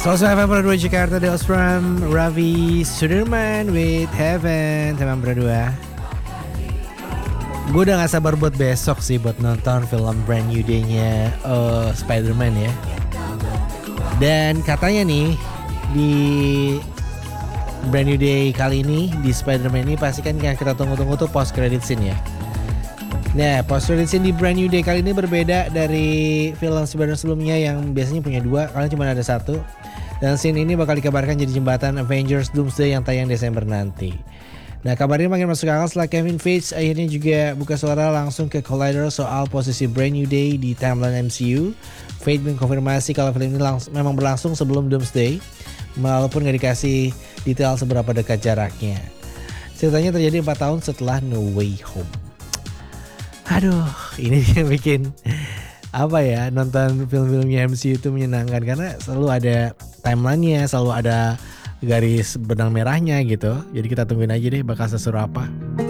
105 berdua Jakarta, The Osram, Ravi Sudirman with Heaven, teman berdua. Gue udah gak sabar buat besok sih buat nonton film Brand New Day-nya Spider-Man ya. Dan katanya nih di Brand New Day kali ini, di Spider-Man ini pasti kan yang kita tunggu-tunggu tuh post credit scene ya. Nah, post credit scene di Brand New Day kali ini berbeda dari film Spider-Man sebelumnya yang biasanya punya 2, karena cuma ada 1. Dan scene ini bakal dikabarkan jadi jembatan Avengers Doomsday yang tayang Desember nanti. Nah, kabarnya makin masuk akal setelah Kevin Feige akhirnya juga buka suara langsung ke Collider soal posisi Brand New Day di timeline MCU. Feige mengkonfirmasi kalau film ini memang berlangsung sebelum Doomsday, walaupun gak dikasih detail seberapa dekat jaraknya. Ceritanya terjadi 4 tahun setelah No Way Home. Aduh, ini yang bikin nonton film-filmnya MCU itu menyenangkan karena selalu ada timelinenya, selalu ada garis benang merahnya gitu. Jadi kita tungguin aja deh bakal seseru apa.